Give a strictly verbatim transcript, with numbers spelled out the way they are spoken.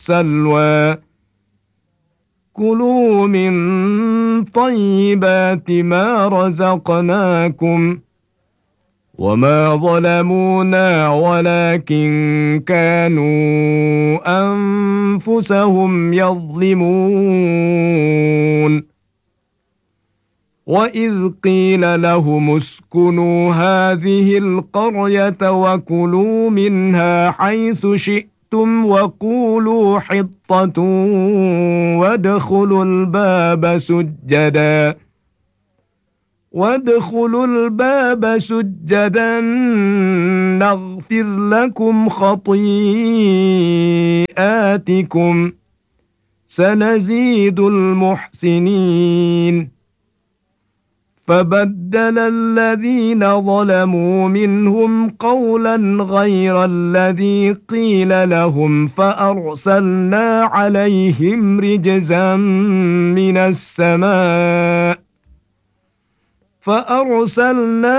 السلوى كلوا من طيبات ما رزقناكم وما ظلمونا ولكن كانوا أنفسهم يظلمون وإذ قيل لهم اسكنوا هذه القرية وكلوا منها حيث شئتم وقولوا حطة وادخلوا الباب سجداً وادخلوا الباب سجداً نغفر لكم خطيئاتكم سنزيد المحسنين فبدل الذين ظلموا منهم قولاً غير الذي قيل لهم فأرسلنا عليهم رجزاً من السماء فأرسلنا